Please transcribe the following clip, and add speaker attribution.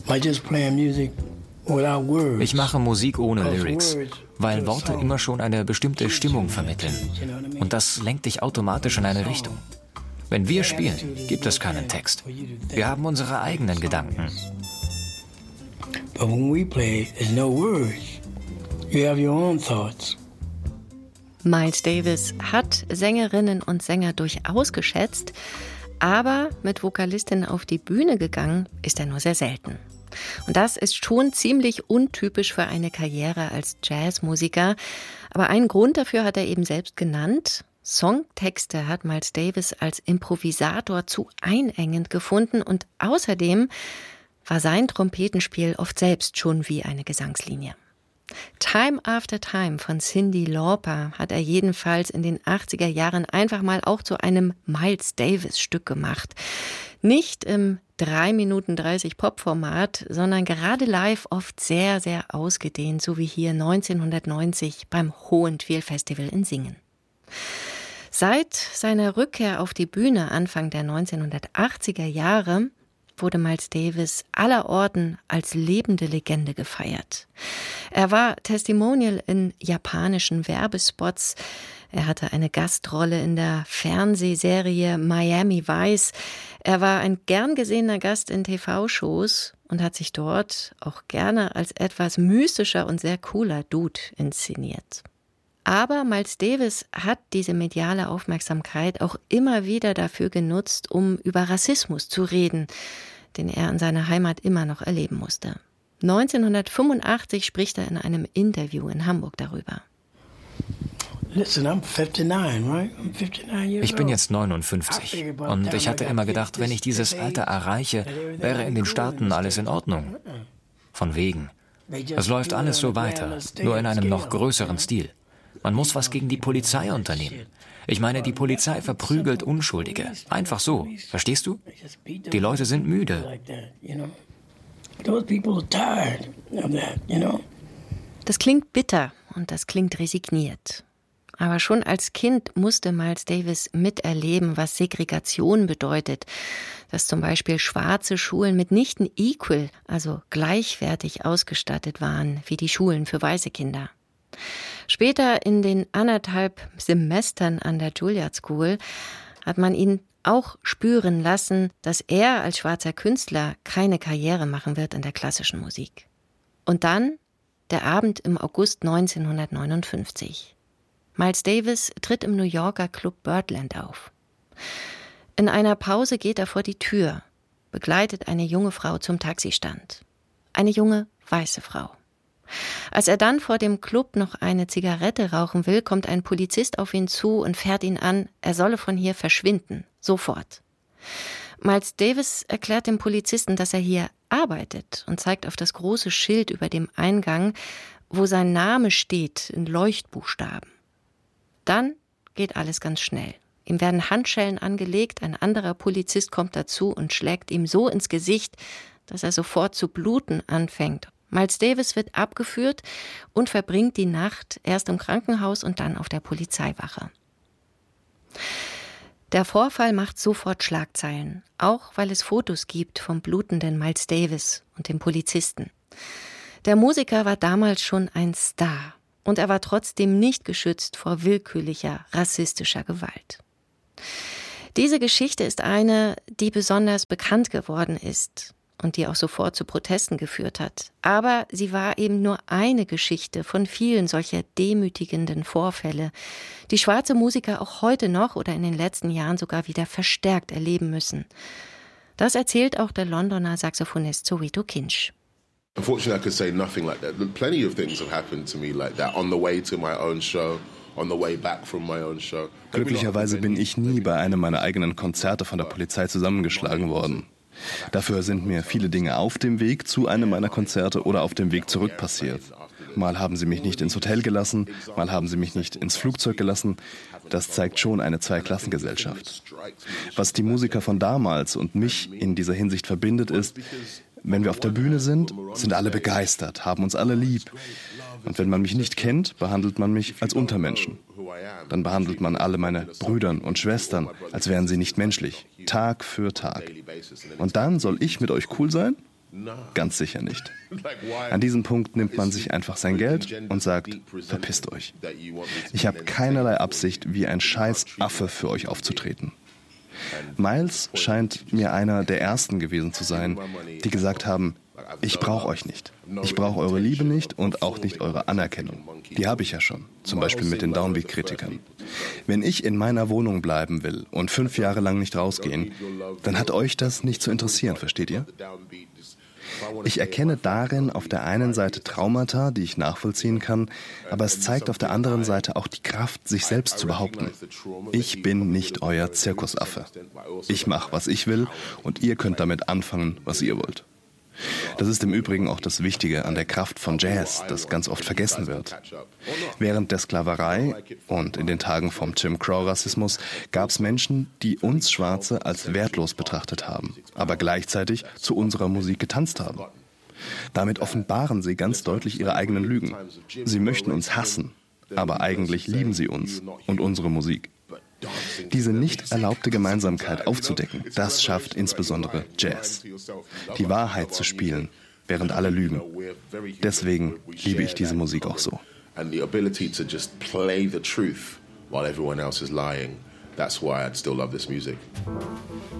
Speaker 1: Ich mache Musik ohne Lyrics, weil Worte immer schon eine bestimmte Stimmung vermitteln. Und das lenkt dich automatisch in eine Richtung. Wenn wir spielen, gibt es keinen Text. Wir haben unsere eigenen Gedanken.
Speaker 2: But when we play, there's no words. You have your own thoughts.
Speaker 3: Miles Davis hat Sängerinnen und Sänger durchaus geschätzt, aber mit Vokalistinnen auf die Bühne gegangen ist er nur sehr selten. Und das ist schon ziemlich untypisch für eine Karriere als Jazzmusiker. Aber einen Grund dafür hat er eben selbst genannt. Songtexte hat Miles Davis als Improvisator zu einengend gefunden und außerdem war sein Trompetenspiel oft selbst schon wie eine Gesangslinie. Time After Time von Cyndi Lauper hat er jedenfalls in den 80er Jahren einfach mal auch zu einem Miles Davis-Stück gemacht. Nicht im 3 Minuten 30 Pop-Format, sondern gerade live oft sehr, sehr ausgedehnt, so wie hier 1990 beim Hohentwiel Festival in Singen. Seit seiner Rückkehr auf die Bühne Anfang der 1980er Jahre wurde Miles Davis allerorten als lebende Legende gefeiert. Er war Testimonial in japanischen Werbespots. Er hatte eine Gastrolle in der Fernsehserie Miami Vice. Er war ein gern gesehener Gast in TV-Shows und hat sich dort auch gerne als etwas mystischer und sehr cooler Dude inszeniert. Aber Miles Davis hat diese mediale Aufmerksamkeit auch immer wieder dafür genutzt, um über Rassismus zu reden, den er in seiner Heimat immer noch erleben musste. 1985 spricht er in einem Interview in Hamburg darüber.
Speaker 1: Ich bin jetzt 59 und ich hatte immer gedacht, wenn ich dieses Alter erreiche, wäre in den Staaten alles in Ordnung. Von wegen. Es läuft alles so weiter, nur in einem noch größeren Stil. Man muss was gegen die Polizei unternehmen. Ich meine, die Polizei verprügelt Unschuldige. Einfach so. Verstehst du? Die Leute sind müde.
Speaker 3: Das klingt bitter und das klingt resigniert. Aber schon als Kind musste Miles Davis miterleben, was Segregation bedeutet. Dass zum Beispiel schwarze Schulen mitnichten equal, also gleichwertig ausgestattet waren wie die Schulen für weiße Kinder. Später in den 1,5 Semestern an der Juilliard School hat man ihn auch spüren lassen, dass er als schwarzer Künstler keine Karriere machen wird in der klassischen Musik. Und dann der Abend im August 1959. Miles Davis tritt im New Yorker Club Birdland auf. In einer Pause geht er vor die Tür, begleitet eine junge Frau zum Taxistand. Eine junge, weiße Frau. Als er dann vor dem Club noch eine Zigarette rauchen will, kommt ein Polizist auf ihn zu und fährt ihn an, er solle von hier verschwinden, sofort. Miles Davis erklärt dem Polizisten, dass er hier arbeitet und zeigt auf das große Schild über dem Eingang, wo sein Name steht in Leuchtbuchstaben. Dann geht alles ganz schnell. Ihm werden Handschellen angelegt, ein anderer Polizist kommt dazu und schlägt ihm so ins Gesicht, dass er sofort zu bluten anfängt. Miles Davis wird abgeführt und verbringt die Nacht erst im Krankenhaus und dann auf der Polizeiwache. Der Vorfall macht sofort Schlagzeilen, auch weil es Fotos gibt vom blutenden Miles Davis und dem Polizisten. Der Musiker war damals schon ein Star und er war trotzdem nicht geschützt vor willkürlicher, rassistischer Gewalt. Diese Geschichte ist eine, die besonders bekannt geworden ist und die auch sofort zu Protesten geführt hat. Aber sie war eben nur eine Geschichte von vielen solcher demütigenden Vorfälle, die schwarze Musiker auch heute noch oder in den letzten Jahren sogar wieder verstärkt erleben müssen. Das erzählt auch der Londoner Saxophonist Soweto Kinch.
Speaker 4: Unfortunately, I could say nothing like that. Plenty of things have happened to me like that on the way to my own show. On the way back from my own show.
Speaker 5: Glücklicherweise bin ich nie bei einem meiner eigenen Konzerte von der Polizei zusammengeschlagen worden. Dafür sind mir viele Dinge auf dem Weg zu einem meiner Konzerte oder auf dem Weg zurück passiert. Mal haben sie mich nicht ins Hotel gelassen, mal haben sie mich nicht ins Flugzeug gelassen. Das zeigt schon eine Zweiklassengesellschaft. Was die Musiker von damals und mich in dieser Hinsicht verbindet, ist, wenn wir auf der Bühne sind alle begeistert, haben uns alle lieb. Und wenn man mich nicht kennt, behandelt man mich als Untermenschen. Dann behandelt man alle meine Brüder und Schwestern, als wären sie nicht menschlich, Tag für Tag. Und dann soll ich mit euch cool sein? Ganz sicher nicht. An diesem Punkt nimmt man sich einfach sein Geld und sagt, verpisst euch. Ich habe keinerlei Absicht, wie ein scheiß Affe für euch aufzutreten. Miles scheint mir einer der ersten gewesen zu sein, die gesagt haben, ich brauche euch nicht. Ich brauche eure Liebe nicht und auch nicht eure Anerkennung. Die habe ich ja schon, zum Beispiel mit den Downbeat-Kritikern. Wenn ich in meiner Wohnung bleiben will und 5 Jahre lang nicht rausgehen, dann hat euch das nicht zu interessieren, versteht ihr? Ich erkenne darin auf der einen Seite Traumata, die ich nachvollziehen kann, aber es zeigt auf der anderen Seite auch die Kraft, sich selbst zu behaupten. Ich bin nicht euer Zirkusaffe. Ich mache, was ich will, und ihr könnt damit anfangen, was ihr wollt. Das ist im Übrigen auch das Wichtige an der Kraft von Jazz, das ganz oft vergessen wird. Während der Sklaverei und in den Tagen vom Jim Crow-Rassismus gab es Menschen, die uns Schwarze als wertlos betrachtet haben, aber gleichzeitig zu unserer Musik getanzt haben. Damit offenbaren sie ganz deutlich ihre eigenen Lügen. Sie möchten uns hassen, aber eigentlich lieben sie uns und unsere Musik. Diese nicht erlaubte Gemeinsamkeit aufzudecken, das schafft insbesondere Jazz. Die Wahrheit zu spielen, während alle lügen. Deswegen liebe ich diese Musik auch so.
Speaker 4: And the ability to just play the truth while everyone else is lying. That's why I still love this music.